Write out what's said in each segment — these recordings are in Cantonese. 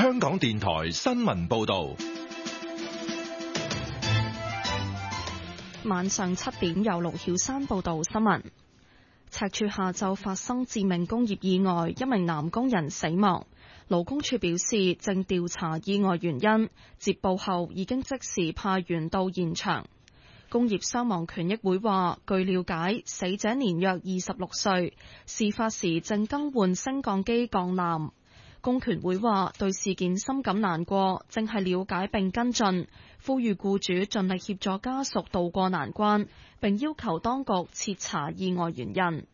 香港電台新聞報道。 晚上7點由盧曉珊報道新聞。赤柱下晝發生致命工業意外，一名男工人死亡。勞工處表示正調查意外原因，接報後已經即時派員到現場。工業傷亡權益會話，據了解，死者年約26歲，事發時正更換升降機鋼纜。工權會話對事件深感難過，正係了解並跟進，呼籲僱主盡力協助家屬渡過難關，並要求當局徹查意外原因。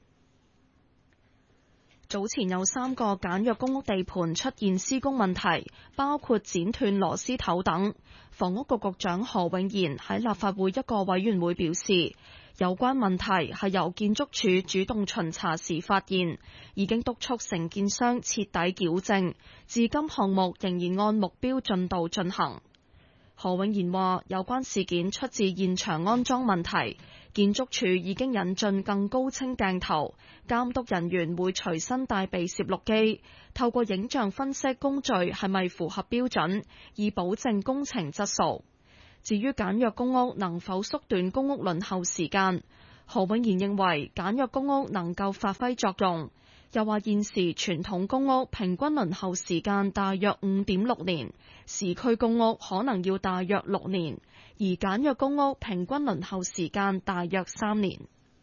早前有3個簡約公屋地盤出現施工問題，包括剪斷螺絲頭等。房屋局局長何永賢喺立法會一個委員會表示，有關問題係由建築署主動巡查時發現，已經督促承建商徹底矯正，至今項目仍然按目標進度進行。何永賢話，有關事件出自現場安裝問題，建築署已經引進更高清鏡頭，監督人員會隨身帶備攝錄機，透過影像分析工序係咪符合標準，以保證工程質素。至於簡約公屋能否縮短公屋輪候時間，何永賢認為簡約公屋能夠發揮作用。又話現時傳統公屋平均輪候時間大約5.6年，市區公屋可能要大約6年，而簡約公屋平均輪候時間大約3年。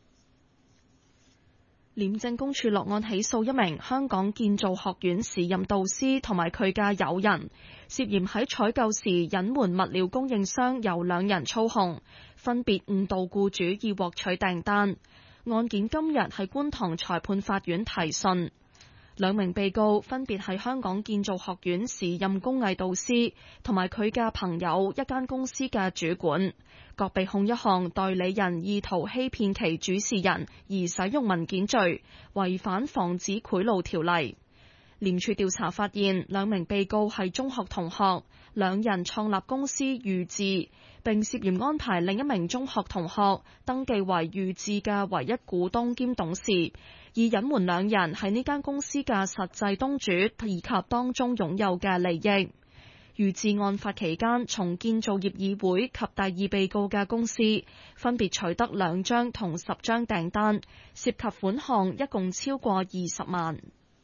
廉政公署落案起訴一名香港建造學院時任導師同埋佢嘅友人，涉嫌喺採購時隱瞞物料供應商由2人操控，分別誤導僱主以獲取訂單。案件今日喺觀塘裁判法院提訊，2名被告分別係香港建造學院時任工藝導師同埋佢嘅朋友一間公司嘅主管，各被控一項代理人意圖欺騙其主事人而使用文件罪，違反防止賄賂條例。廉署調查發現，2名被告係中學同學，2人創立公司預智，並涉嫌安排另一名中學同學登記為預智嘅唯一股東兼董事，以隱瞞2人係呢間公司嘅實際東主以及當中擁有嘅利益。預智案發期間，從建造業議會及第2被告嘅公司分別取得2張同10張訂單，涉及款項一共超過20萬。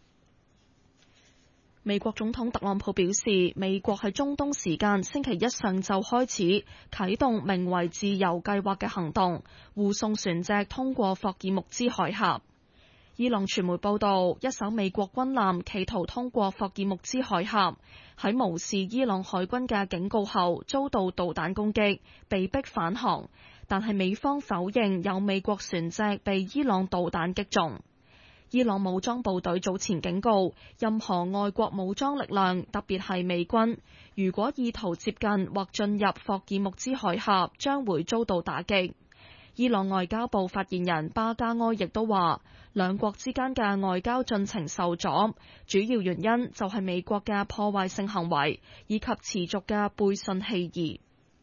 美國總統特朗普表示，美國喺中東時間星期一上晝開始啟動名為自由計劃嘅行動，護送船隻通過霍爾木茲海峽。伊朗傳媒報道，一艘美國軍艦企圖通過霍爾木茲海峽，喺無視伊朗海軍嘅警告後遭到導彈攻擊，被迫返航，但係美方否認有美國船隻被伊朗導彈擊中。伊朗武裝部隊早前警告，任何外國武裝力量，特別係美軍，如果意圖接近或進入霍爾木茲海峽，將會遭到打擊。伊朗外交部發言人巴加埃亦都話，兩國之間嘅外交進程受阻，主要原因就係美國嘅破壞性行為，以及持續嘅背信棄義。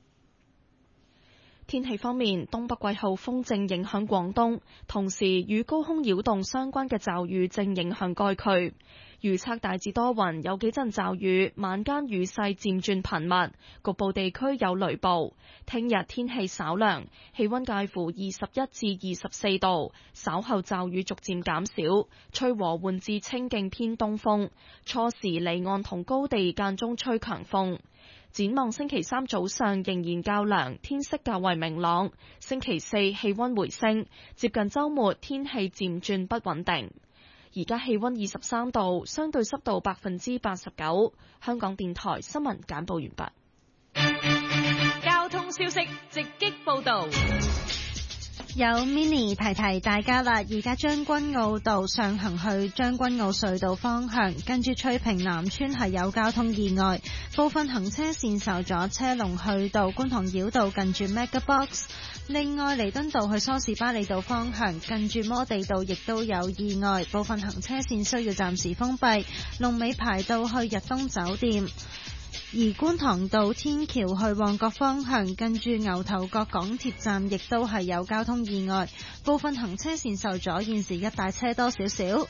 天氣方面，東北季候風正影響廣東，同時與高空擾動相關嘅驟雨正影響該區。預測大致多雲，有幾陣驟雨，晚間雨勢漸轉頻密，局部地區有雷暴。聽日天氣稍涼，氣溫介乎21至24度，稍後驟雨逐漸減少，吹和緩至清勁偏東風，初時離岸同高地間中吹強風。展望星期3早上仍然較涼，天色較為明朗。星期4氣溫回升，接近週末天氣漸轉不穩定。而家氣溫23度，相對濕度89%。香港電台新聞簡報完畢。交通消息直擊報道。 有 Mini 提提大家啦，而家將軍澳道上行去將軍澳隧道方向，跟住翠屏南村係有交通意外，部分行車線受阻，車龍去到觀塘繞道近住 Mega Box。另外，彌敦道去梳士巴利道方向，近住摩地道亦都有意外，部分行車線需要暫時封閉，龍尾排到去日東酒店。而觀塘道天橋去旺角方向，近住牛頭角港鐵站亦都係有交通意外，部分行車線受阻，現時一帶車多少少。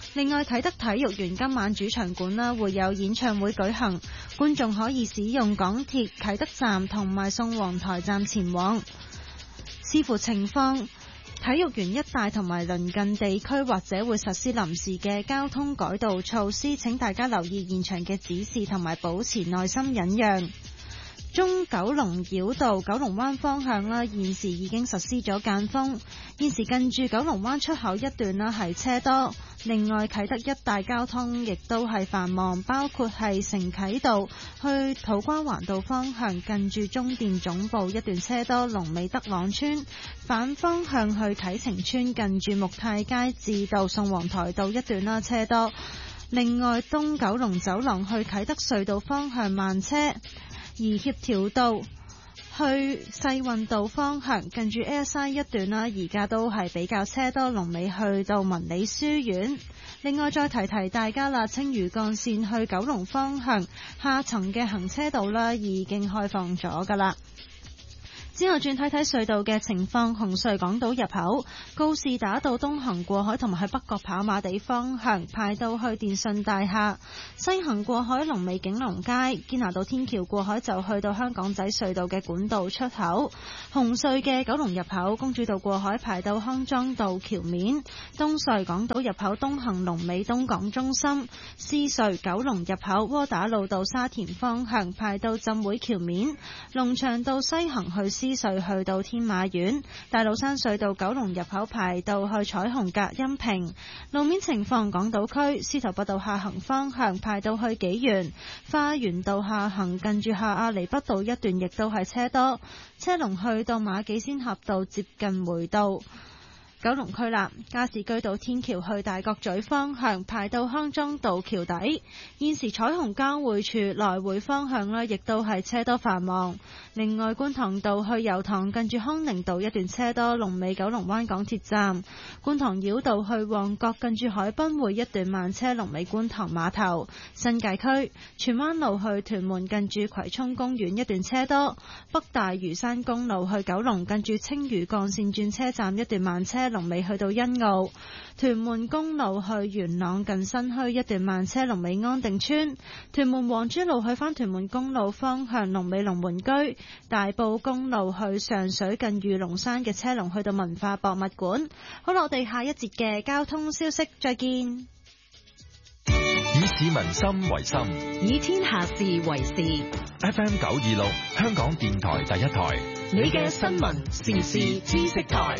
另外，啟德體育園今晚主場館啦會有演唱會舉行，觀眾可以使用港鐵啟德站同埋宋皇臺站前往。視乎情況，體育園一帶同埋鄰近地區或者會實施臨時嘅交通改道措施，請大家留意現場嘅指示同埋保持耐心忍讓。中九龍繞道九龍灣方向啦，現時已經實施咗間封，現時近住九龍灣出口一段啦係車多。另外，啟德一帶交通亦都係繁忙，包括係城啟道去土瓜灣道方向近住中電總部一段車多，龍尾德朗村；反方向去啟晴邨近住木泰街至到宋皇臺道一段啦車多。另外，東九龍走廊去啟德隧道方向慢車。而協調道去世運道方向近住 ASI 一段啦，而家都係比較車多，龍尾去到文理書院。另外再提提大家啦，青嶼幹線去九龍方向下層嘅行車道啦已經開放咗㗎啦。之後轉睇睇隧道嘅情況，紅隧港島入口告士打道東行過海同埋去北角跑馬地方向排到去電訊大廈，西行過海龍尾景隆街，堅拿道天橋過海就去到香港仔隧道嘅管道出口。紅隧嘅九龍入口公主道過海排到康莊道橋面，東隧港島入口東行龍尾東港中心，獅隧九龍入口窩打老道沙田方向排到浸會橋面，龍翔道西行去獅隧去到天馬苑，大老山隧道九龍入口排到去彩虹隔音屏。路面情況，港島區司徒拔道下行方向排到去紀元，花園道下行近住下亞厘畢道一段亦都係車多，車龍去到馬己仙峽道接近梅道。九龍區啦，加士居道天橋去大角咀方向排到康莊道橋底，現時彩虹交匯處來回方向呢亦都係車多繁忙。另外，觀塘道去油塘近住康寧道一段車多，龍尾九龍灣港鐵站；觀塘繞道去旺角近住海濱匯一段慢車，龍尾觀塘碼頭。新界區荃灣路去屯門近住葵涌公園一段車多，北大嶼山公路去九龍近住青嶼幹線轉車站一段慢車，龍尾去到欣澳。屯門公路去元朗近新墟一段慢車，龍尾安定村。屯門皇珠路去返屯門公路方向，龍尾龍門居。大埔公路去上水近御龍山嘅車龍去到文化博物館。好啦，我哋下一節嘅交通消息再見。 以市民心為心， 以天下事為事。 FM 926香港電台第一台， 你嘅新聞時事知識台。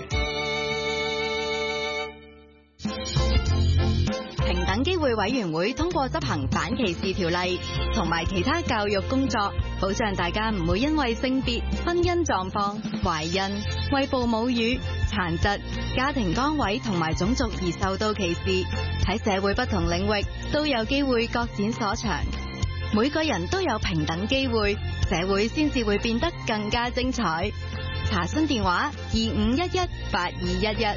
平等機會委員會通過執行反歧視條例同埋其他教育工作，保障大家唔會因為性別、婚姻狀況、懷孕、餵哺母乳、殘疾、家庭崗位同埋種族而受到歧視。喺社會不同領域都有機會各展所長，每個人都有平等機會，社會先至會變得更加精彩。查詢電話25118211。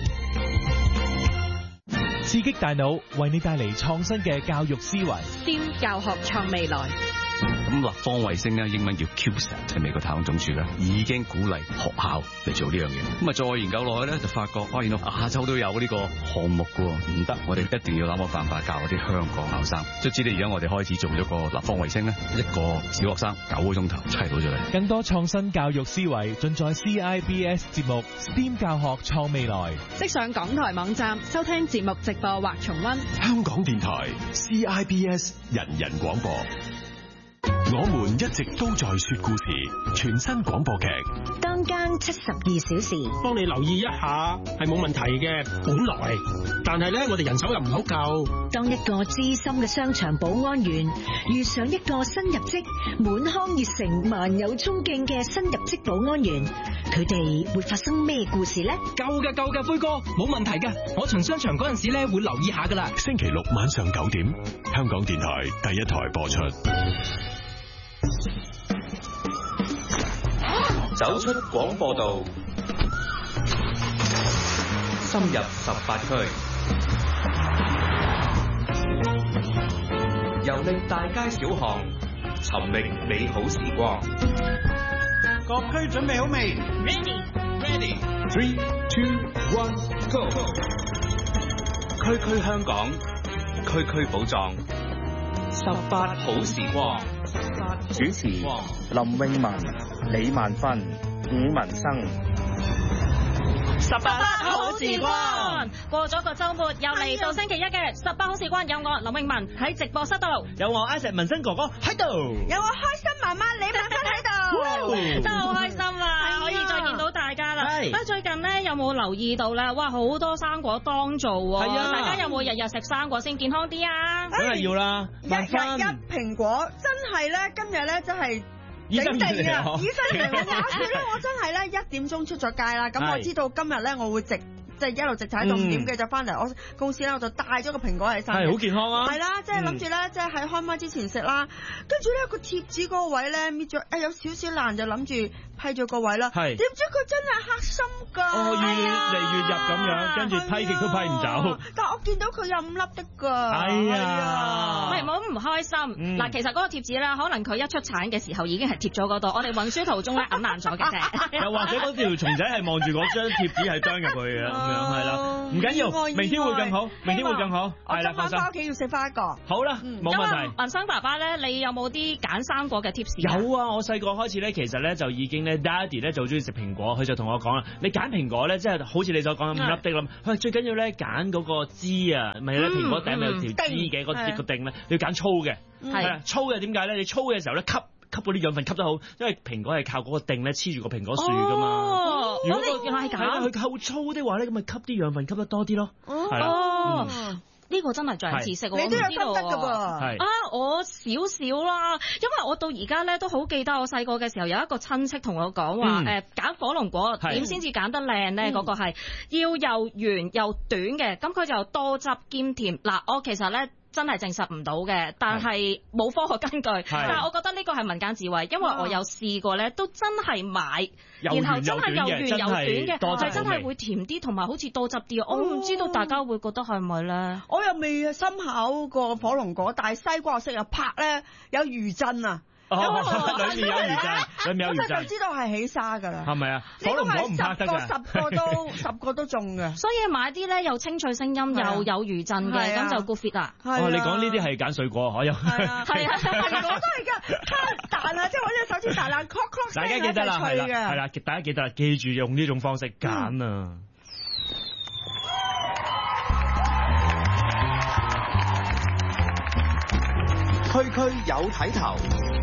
刺激大腦，為你帶嚟創新嘅教育思維。 STEM 教學創未來。 咁立方衛星咧，英文叫 CubeSat， 喺美國太空總署咧已經鼓勵學校嚟做呢樣嘢。咁啊，再研究落去咧，就發覺原來亞洲都有呢個項目噶，唔得，我哋一定要諗個辦法教嗰啲香港考生。即係知道而家我哋開始做咗個立方衛星咧，一個小學生9個鐘頭砌到咗嚟。 更多創新教育思維盡在 CIBS 節目 STEM 教學創未來。 即上港台網站收聽節目直播或重溫。 香港電台 CIBS 人人廣播。我們一直都在說故事，全新廣播劇當間72小時， 幫你留意一下係冇問題嘅，本來，但係咧我哋人手又唔好夠。 當一個資深嘅商場保安員遇上一個新入職滿腔熱誠萬有衝勁嘅新入職保安員，佢哋會發生咩故事呢？ 夠嘅灰哥，冇問題㗎，我巡商場嗰陣時咧會留意下㗎啦。 星期六晚上9點，香港電台第一台播出。 走出廣播道，深入18區，遊歷大街小巷，尋覓美好時光。 各區準備好未 ？Ready。3、2、1，Go！ 區區香港， 區區寶藏，18好時光。 主持林詠雯、李萬芬、伍文生。 18好時光，過咗個週末，又嚟到星期一嘅18好時光，有我林詠雯喺直播室度， 有我 Isaac 文生哥哥喺度， 有我開心媽媽李萬芬喺度，真係好開心啊！可以再見到大家啦。最近咧有冇留意到咧？哇，好多生果當造喎！係啊，大家有冇日日食生果先健康啲啊？ 梗係要啦， 日一蘋果，真係咧，今日咧真係。 醫生嚟啊！醫生嚟我話佢咧，我真係咧1點鐘出咗街啦。咁我知道今日咧我會即係一路直踩到5點幾就翻嚟。我公司咧我就帶咗個蘋果喺身。係好健康啊！ 係啦，即係諗住咧，即係喺開麥之前食啦。跟住咧個貼紙嗰個位咧搣咗，有少少爛就諗住批咗個位啦。係。點知佢真係黑心㗎！ 哦，越嚟越入咁樣，跟住批極都批唔走。 但我見到佢有5粒的㗎。 係啊！ 喂，唔好唔開心。嗱，其實嗰個貼紙咧，可能佢一出產嘅時候已經係貼咗嗰度，我哋運輸途中咧揞爛咗嘅啫。 又或者嗰條蟲仔係望住嗰張貼紙係啄入去嘅咁樣，係啦，唔緊要，明天會更好，明天會更好，係啦，放心。 翻屋企要食翻一個。 好啦，冇問題。 文生爸爸咧，你有冇啲揀生果嘅 tips？ 有啊，我細個開始咧，其實咧就已經咧 ，Daddy 咧就好中意食蘋果，佢就同我講啦，你揀蘋果咧，即係好似你所講5粒的咁，佢最緊要咧揀嗰個枝啊，咪咧蘋果頂咪有條枝嘅，個頂咧要揀粗嘅，係啦，粗嘅點解咧？你粗嘅時候咧吸嗰啲養分吸得好，因為蘋果係靠嗰個頂咧黐住個蘋果樹噶嘛。 哦， 如果原來係咁，佢夠粗的話咧，咁咪吸啲養分吸得多啲咯。係啦。 呢個真係長知識，我唔知道。你都有心得㗎噃。啊，我少少啦，因為我到而家咧都好記得我細個嘅時候有一個親戚同我講話，揀火龍果點先至揀得靚咧？嗰個係要又圓又短嘅，咁佢就多汁兼甜。嗱，我其實咧。真係證實唔到嘅，但係冇科學根據。但係我覺得呢個係民間智慧，因為我有試過咧，都真係買，然後真係又圓又短嘅，係真係會甜啲，同埋好似多汁啲。我唔知道大家會覺得係咪咧？ 我又未深考過火龍果，但係西瓜我識又拍咧有餘震啊！ 裏面有魚陣，裏面有魚陣， 就知道係起沙㗎啦。 係咪啊？火龍果唔拍得㗎 ，10個都中嘅。 所以買啲咧又清脆聲音又有魚陣嘅，咁就 good fit 啦。 哦，你講呢啲係揀水果可以。係啊， 蘋果都係㗎，彈啊，即係揾隻手指彈爛 ，clock 大家記得啦，係啦，大家記得啦，記住用呢種方式揀啊。 區區有睇頭。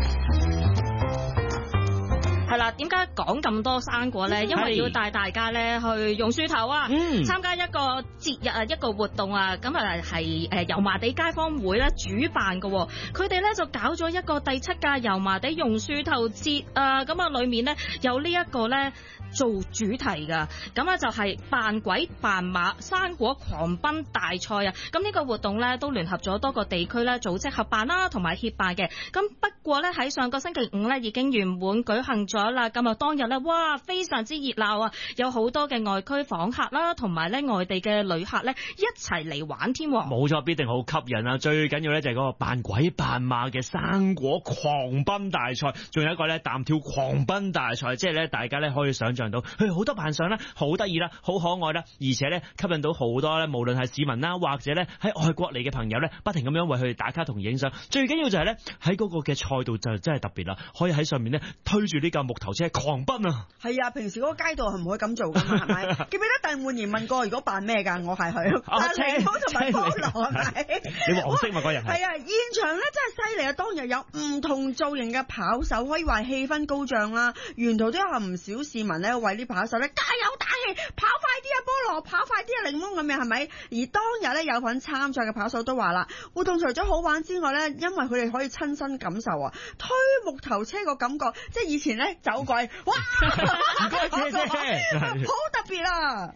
係啦，點解講咁多生果咧？因為要帶大家咧去榕樹頭啊，參加一個節日啊，一個活動啊，咁啊係油麻地街坊會咧主辦嘅，佢哋咧就搞咗一個第7屆油麻地榕樹頭節啊，咁啊裏面咧有呢一個咧做主題㗎，咁啊就係扮鬼扮馬生果狂奔大賽啊！咁呢個活動咧都聯合咗多個地區咧組織合辦啦，同埋協辦嘅。咁不過咧喺上個星期5咧已經圓滿舉行咗啦。咁啊當日咧，哇，非常之熱鬧啊！有好多嘅外區訪客啦，同埋咧外地嘅旅客咧一齊嚟玩添。 冇錯，必定好吸引啊！最緊要咧就係嗰個扮鬼扮馬嘅生果狂奔大賽，仲有一個咧彈跳狂奔大賽，即係咧大家咧可以想象到，佢好多扮相啦，好得意啦，好可愛啦，而且咧吸引到好多咧，無論係市民啦，或者咧喺外國嚟嘅朋友咧，不停咁樣為佢哋打卡同影相。最緊要就係咧喺嗰個嘅賽道就真係特別啦，可以喺上面咧推住呢架木頭車狂奔啊！ 係啊，平時嗰個街道係唔可以咁做噶嘛，係咪？記唔記得鄧煥賢問過，如果扮咩㗎？我係佢，但係你同埋菠蘿係咪？ 你黃色嘛嗰人係？ 係啊，現場咧真係犀利啊！當日有唔同造型嘅跑手，可以話氣氛高漲啦。沿途都有唔少市民咧為啲跑手咧加油打氣，跑快啲啊菠蘿，跑快啲啊檸檬咁樣係咪？而當日咧有份參賽嘅跑手都話啦，活動除咗好玩之外咧，因為佢哋可以親身感受啊，推木頭車個感覺，即係以前咧走鬼，哇！唔該謝，好特別啊！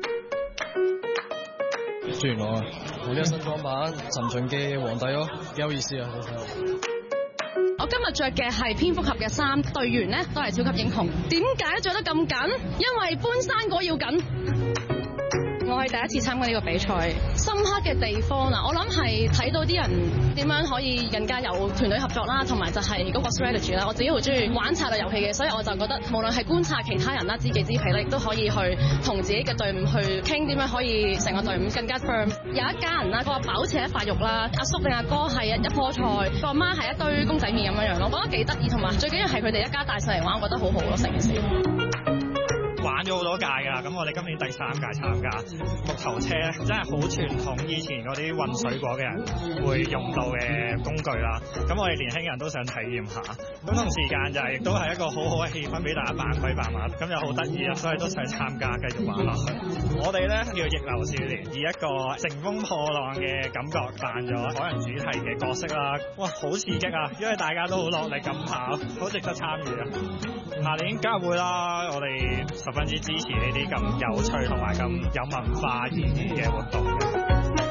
追完我啊！我呢個新裝版尋秦記皇帝咯，幾有意思啊！ 我今日着嘅係蝙蝠俠嘅衫，隊員咧都係超級英雄。點解着得咁緊？因為搬生果要緊。 我係第一次參加呢個比賽，深刻嘅地方啊，我諗係睇到啲人點樣可以更加有團隊合作啦，同埋就係嗰個 strategy 啦。我自己好中意玩策略遊戲嘅，所以我就覺得無論係觀察其他人啦，知己知彼咧，亦都可以去同自己嘅隊伍去傾點樣可以成個隊伍更加 firm。有一家人啦，個阿爸好似一塊肉啦，阿叔定阿哥係一棵菜，個阿媽係一堆公仔麵咁樣樣咯，我覺得幾得意，同埋最緊要係佢哋一家大細嚟玩，我覺得好好咯成件事。 玩咗好多屆㗎啦，咁我哋今年第3屆參加木頭車咧，真係好傳統，以前嗰啲運水果嘅人會用到嘅工具啦。咁我哋年輕人都想體驗下，咁同時間就亦都係一個好好嘅氣氛俾大家扮鬼扮馬，咁又好得意啊，所以都想參加繼續玩落去。我哋咧叫逆流少年，以一個乘風破浪嘅感覺扮咗海洋主題嘅角色啦。哇，好刺激啊！因為大家都好落力咁跑，好值得參與啊！下年梗係會啦，我哋十分之支持呢啲咁有趣同埋咁有文化意義嘅活動嘅。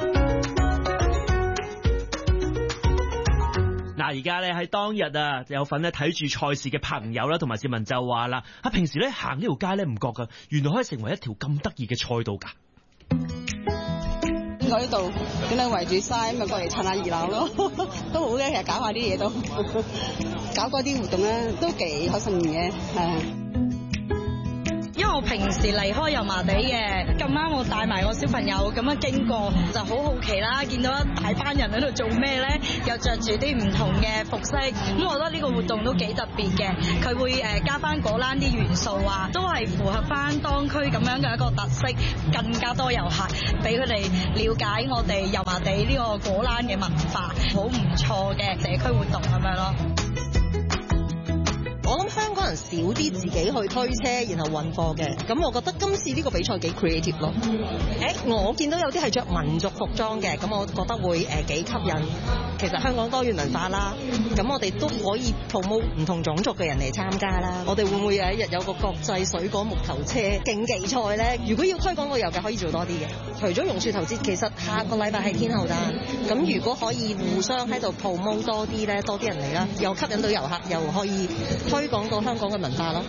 嗱，而家咧喺當日啊，有份咧睇住賽事嘅朋友啦，同埋市民就話啦，平時咧行呢條街咧唔覺噶，原來可以成為一條咁得意嘅賽道㗎。 我呢度點解圍住晒咁啊？過嚟趁下熱鬧咯，都好嘅。其實搞下啲嘢都搞嗰啲活動咧，都幾開心嘅，係。 因為我平時離開油麻地嘅，咁啱我帶埋我小朋友咁樣經過，就好好奇啦，見到一大班人喺度做咩咧？又着住啲唔同嘅服飾，咁我覺得呢個活動都幾特別嘅。佢會加翻果欄啲元素啊，都係符合翻當區咁樣嘅一個特色，更加多遊客俾佢哋了解我哋油麻地呢個果欄嘅文化，好唔錯嘅社區活動咁樣咯。 我諗香港人少啲自己去推車然後運貨嘅，咁我覺得今次呢個比賽幾 creative 咯。我見到有啲係着民族服裝嘅，咁我覺得會幾吸引。其實香港多元文化啦，咁我哋都可以 promote 唔同種族嘅人嚟參加啦。我哋會唔會有一日有個國際水果木頭車競技賽呢？如果要推廣旅遊嘅，可以做多啲嘅。除咗榕樹頭節，其實下個禮拜係天后誕，咁如果可以互相喺度 promote 多啲呢，多啲人嚟啦，又吸引到遊客，又可以推廣到香港嘅文化咯。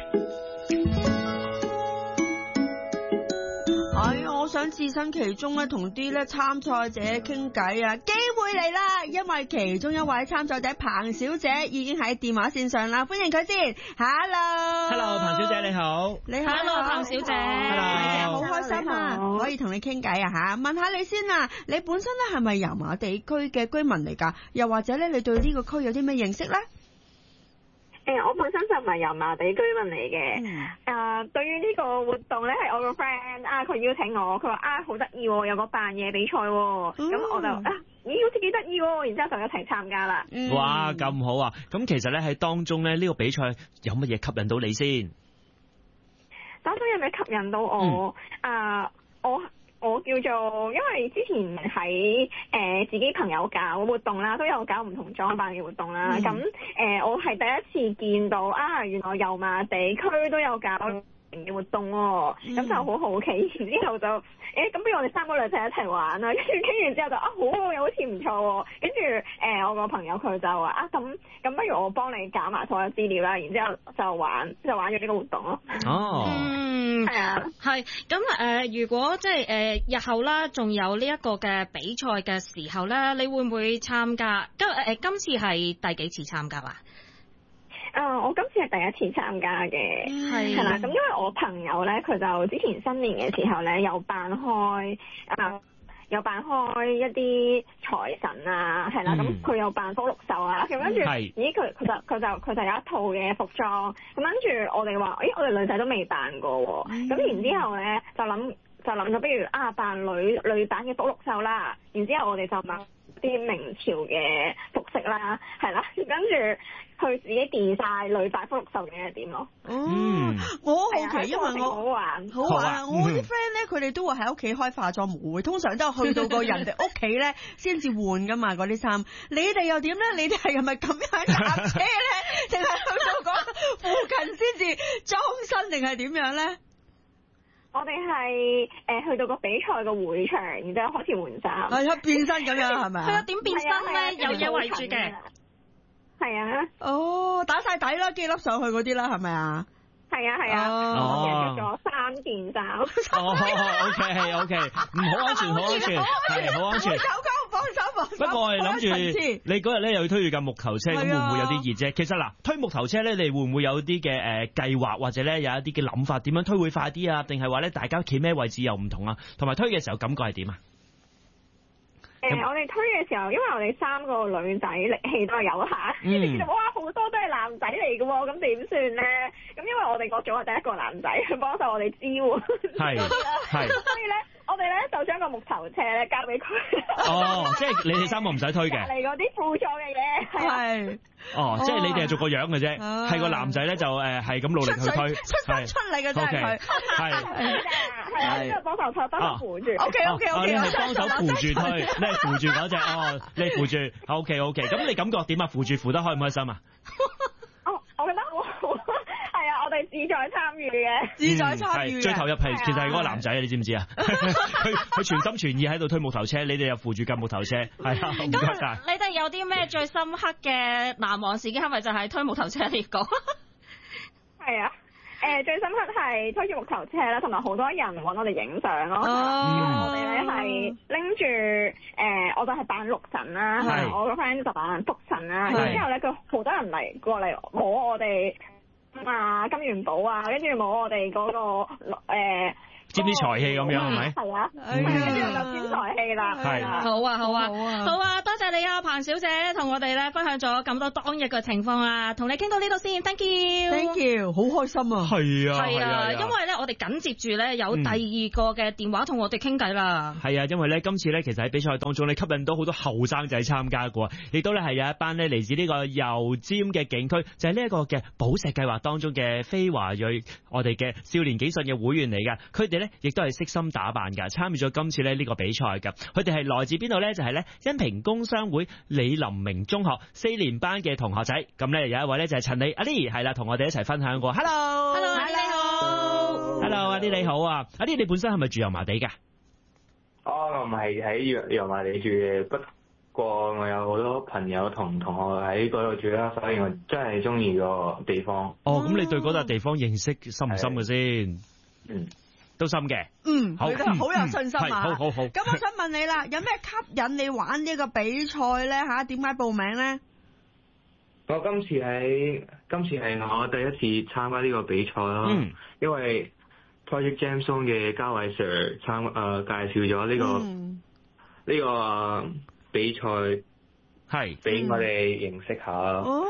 我想置身其中咧，同啲咧參賽者傾偈啊！機會嚟啦，因為其中一位參賽者彭小姐已經喺電話線上啦，歡迎佢先。Hello， 彭小姐你好。 你好 ，Hello， 彭小姐。 好開心啊，可以同你傾偈啊吓！問下你先啊，你本身咧係咪油麻地區嘅居民嚟㗎？又或者咧你對呢個區有啲咩認識咧？ 我本身就唔係油麻地居民嚟嘅，對於呢個活動咧係我個 friend 佢邀請我，佢話好得意喎，有個扮嘢比賽喎，咁我就好似幾得意喎，然之後就一齊參加啦。 哇，咁好啊！咁其實咧喺當中咧呢個比賽有乜嘢吸引到你先？ 當中有咩吸引到我？我叫做，因為之前喺自己朋友搞活動啦，都有搞唔同裝扮嘅活動啦。咁我係第一次見到原來油麻地區都有搞嘅活動喎，咁就好好奇。然之後就咁不如我哋3個女仔一齊玩啦。跟住傾完之後就好，又好似唔錯喎。跟住我個朋友佢就話咁不如我幫你搞埋所有資料啦。然之後就玩咗呢個活動咯。 哦。 係啊， 係咁如果即係日後啦，仲有呢一個嘅比賽嘅時候咧，你會唔會參加？今次係第幾次參加啊？ 我今次係第一次參加嘅，係啦。咁因為我朋友咧，佢就之前新年嘅時候咧，有辦開一啲財神啊，係啦。咁佢又辦福祿壽啊，咁跟住，咦佢就有一套嘅服裝。咁跟住我哋話，我哋女仔都未辦過喎。咁然之後咧就諗咗，不如辦女版嘅福祿壽啦。然之後我哋就買啲明朝嘅服飾啦，係啦，跟住佢自己電晒女版福祿壽嘅係點咯。 我好奇，因為好玩。 我啲 friend 咧，佢哋都會喺屋企開化妝舞會，通常都係去到個人哋屋企咧先至換噶嘛嗰啲衫。你哋又點咧？你哋係咪咁樣搭車咧？定係去到嗰附近先至裝身，定係點樣咧？ 我哋係去到個比賽個會場，然之後開始換衫。 係變身咁樣係咪啊？ 係啊，點變身咧？有嘢圍住嘅。 係啊。 打晒底啦，幾粒上去嗰啲啦，係咪啊？ 係啊，我着咗3件衫。 OK， 好安全，係好安全。 幫手。 不過我係諗住你嗰日咧又要推住架木頭車，咁會唔會有啲熱啫？其實嗱，推木頭車咧，你會唔會有啲嘅計劃，或者咧有一啲嘅諗法，點樣推會快啲啊？定係話咧大家企咩位置又唔同啊？同埋推嘅時候感覺係點啊？ 我哋推嘅時候，因為我哋3個女仔力氣都係有限，跟住哇好多都係男仔嚟嘅喎，咁點算咧？咁因為我哋個組係得1個男仔去幫手我哋支援，係，所以咧我哋咧就將個木頭車咧交俾佢。 哦，即係你哋3個唔使推嘅。 隔離嗰啲輔助嘅嘢係。 哦，即係你哋係做個樣嘅啫，係個男仔咧就係咁努力去推， 出嚟嘅啫佢， 係呢個幫手推，幫手扶住。 OK， 你係幫手扶住推，你係扶住嗰隻，你扶住 ，OK， 咁你感覺點啊？扶得開唔開心啊？ 我覺得係啊，我哋志在參與嘅， 志在參與。 最投入其實係嗰個男仔，你知唔知啊？佢全心全意喺度推木頭車，你哋又扶住架木頭車，係啊，唔該晒。 你哋有啲咩最深刻嘅難忘事件？係咪就係推木頭車呢個？ 係啊。最深刻係推住木頭車啦，同埋好多人揾我哋影相咯。因為我哋咧係拎住我就係扮鹿神啦，我個 friend 就扮福神啦。然之後咧，佢好多人嚟過嚟摸我哋金元寶啊，跟住摸我哋嗰個沾啲財氣咁樣係咪？ 係啊，跟住就沾財氣啦。 係， 好啊，多謝你啊，彭小姐同我哋咧分享咗咁多當日嘅情況啊，同你傾到呢度先 ，thank you， 好開心啊！ 係啊， 因為咧我哋緊接住咧有第2個嘅電話同我哋傾偈啦。 係啊，因為咧今次咧其實喺比賽當中咧吸引到好多後生仔參加過，亦都咧係有一班咧嚟自呢個油尖嘅警區，就係呢一個嘅寶石計劃當中嘅非華裔我哋嘅少年警訊嘅會員嚟噶，佢哋咧亦都係悉心打扮噶，參與咗今次咧呢個比賽噶。佢哋係來自邊度咧？就係咧恩平工商會李林明中學4年班嘅同學仔。咁咧有一位咧就係陳李阿 Lee， 係啦，同我哋一齊分享過。Hello， 阿 Lee 你好。 Hello， 阿 Lee 你好啊。阿 Lee 你本身係咪住油麻地噶？ 我唔係喺油麻地住嘅，不過我有好多朋友同同學喺嗰度住啦，所以我真係中意個地方。 咁你對嗰笪地方認識深唔深嘅先？都深嘅， 佢都好有信心啊！ 好。 咁我想問你啦，有咩吸引你玩呢個比賽咧？點解報名咧？ 我今次係我第一次參加呢個比賽咯，因為 Project Jam Zone 嘅嘉偉 Sir 介紹咗呢個比賽，係俾我哋認識下。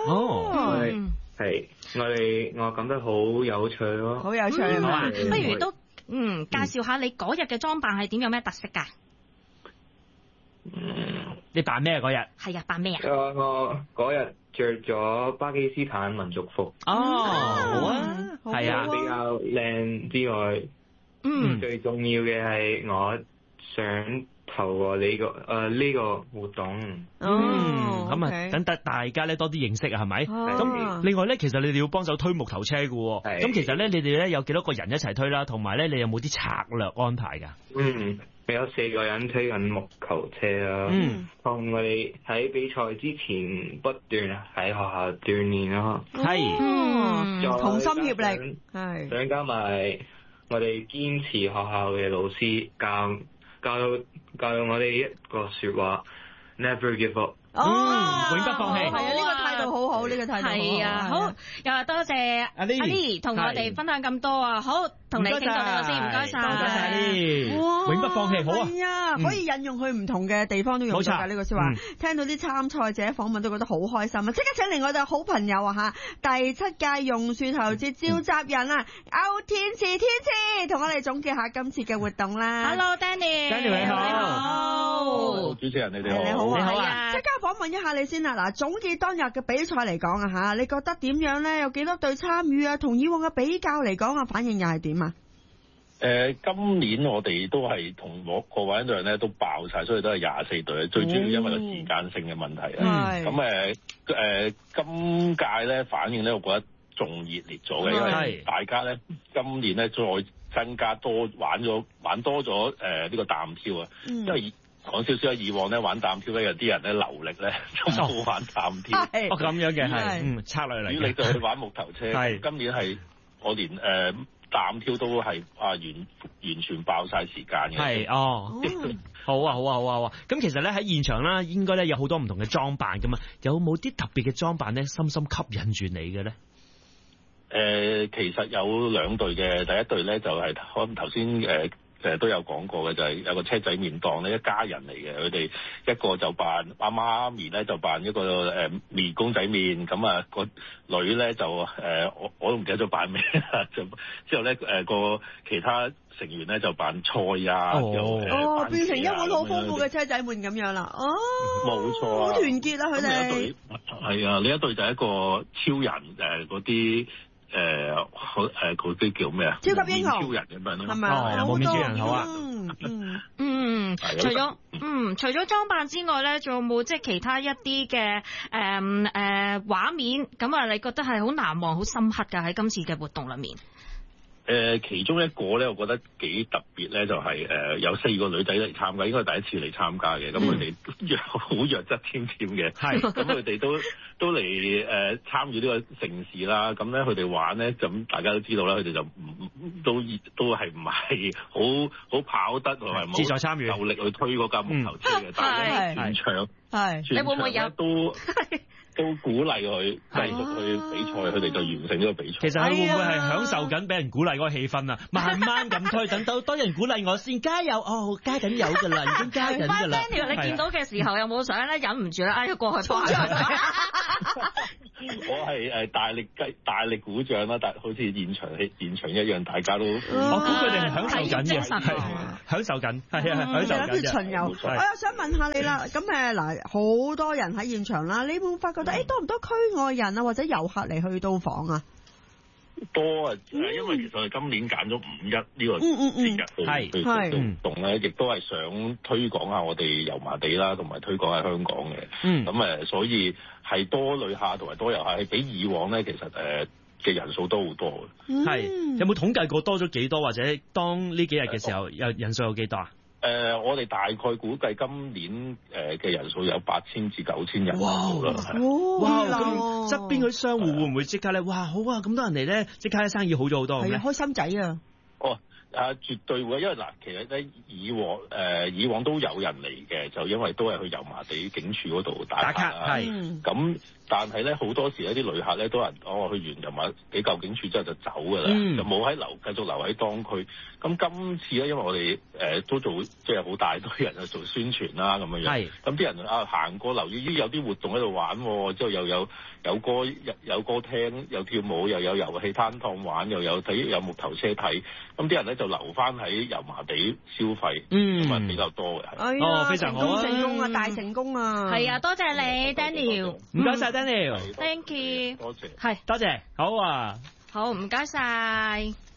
係我感得好有趣咯， 好有趣啊！ 不如都介紹下你嗰日嘅裝扮係點，有咩特色㗎？ 你扮咩嗰日？ 係啊，扮咩啊？ 我嗰日着咗巴基斯坦民族服。 好啊，係啊， 比較靚之外，最重要嘅係我想透過呢個活動， 咁啊，等大家咧多啲認識啊，係咪？咁另外咧，其實你哋要幫手推木頭車嘅喎，咁其實咧，你哋咧有幾多個人一齊推啦？同埋咧，你有冇啲策略安排㗎？ 有4個人推緊木頭車啦，同我哋喺比賽之前不斷喺學校鍛鍊咯， 同心協力， 再加埋我哋堅持學校嘅老師教我哋一個說話 ，never give up。 永不放棄。 係啊，呢個態度好好，呢個態度係啊，好，又多謝阿 Lee 同我哋分享咁多啊，好，同你傾到呢度先，唔該晒， 多謝阿 Lee，永不放棄，好啊， 係啊，可以引用去唔同嘅地方都用到㗎呢個說話，聽到啲參賽者訪問都覺得好開心啊！即刻請嚟我哋好朋友啊第7屆榕樹頭節召集人啊，歐天賜同我哋總結下今次嘅活動啦。 Hello，Danny 你好， 主持人你哋好， 你好啊！即刻訪問一下你先啦。嗱，總結當日嘅比賽嚟講啊你覺得點樣咧？有幾多隊參與啊？同以往嘅比較嚟講反應又係點啊？ 今年我哋都係同各位隊咧都爆晒，所以都係24隊。最主要因為個時間性嘅問題啊。咁今屆咧反應咧，我覺得仲熱烈咗嘅，因為大家咧今年咧再增加玩多咗呢個擔挑啊。因為講少少以往咧玩擔挑咧，有啲人咧流力咧就冇玩擔挑。 咁樣嘅係策略嚟嘅。 主力就去玩木頭車。今年係我連擔挑都係完全爆晒時間嘅。 係哦，好啊！咁其實咧喺現場啦，應該咧有好多唔同嘅裝扮噶嘛，有冇啲特別嘅裝扮咧，深深吸引住你嘅咧？ 其實有兩隊嘅，第一隊咧就係可能頭先都有講過嘅，就係有個車仔麵檔咧，一家人嚟嘅，佢哋一個就扮阿媽咪咧就扮一個麵公仔麵，咁啊個女咧就我都唔記得咗扮咩啦，就之後咧個其他成員咧就扮菜啊， 變成一碗好豐富嘅車仔麵咁樣啦， 冇錯啊， 好團結啊佢哋， 係啊，另一隊就係一個超人嗰啲。嗰啲叫咩啊？ 超級英雄超人咁樣咯， 係咪？ 蒙面超人好啊！ 除咗裝扮之外咧，仲有冇即係其他一啲嘅畫面？咁啊，你覺得係好難忘、好深刻㗎喺今次嘅活動裏面？ 其中一個咧，我覺得幾特別咧，就係有4個女仔嚟參加，應該係第一次嚟參加嘅。咁佢哋好弱質纖纖嘅，咁佢哋都嚟參與呢個盛事啦。咁咧佢哋玩咧，咁大家都知道啦，佢哋就都係唔係好跑得同埋冇自在參與，有力去推嗰架木頭車嘅，但係全場你會唔會有都鼓勵佢繼續去比賽，佢哋就完成呢個比賽。 其實佢會唔會係享受緊俾人鼓勵嗰個氣氛啊？慢慢咁推，等到多人鼓勵我先，加油！加緊油㗎啦，已經加緊㗎啦。 Daniel，你見到嘅時候有冇想咧忍唔住咧？過去幫我係大力鼓掌啦，但好似現場一樣，大家都我估佢哋係享受緊嘅，享受緊，係啊，享受緊。 諗住巡遊，我又想問下你啦。咁好多人喺現場啦，你會唔會發覺到多唔多區外人啊或者遊客嚟去到訪啊？ 多啊，因為其實我哋今年揀咗5·1呢個節日去做活動咧，亦都係想推廣下我哋油麻地啦，同埋推廣下香港嘅。咁所以係多旅客同埋多遊客，係比以往咧，其實嘅人數都好多嘅。 係有冇統計過多咗幾多，或者當呢幾日嘅時候人數有幾多啊？ 我哋大概估計今年嘅人數有8000至9000人度啦。 哇！咁側邊嗰啲商戶會唔會即刻咧？哇！好啊，咁多人嚟咧，即刻生意好咗好多。 係啊，開心仔啊！ 絕對會，因為其實咧以往都有人嚟嘅，就因為都係去油麻地警署嗰度打卡係。咁但係咧好多時有啲旅客咧都係去完油麻地舊警署之後就走㗎啦，就冇繼續留喺當區。咁今次咧，因為我哋都做即係好大堆人去做宣傳啦咁樣樣。咁啲人行過留意有啲活動喺度玩，之後又有歌聽，有跳舞，又有遊戲攤檔玩，又有木頭車睇。咁啲人咧就留翻喺油麻地消費，咁啊比較多嘅。 非常好， 成功啊，大成功啊！ 係啊，多謝你 Daniel， 唔該晒 Daniel， Thank you， 多謝， 係多謝，好啊， 好唔該晒。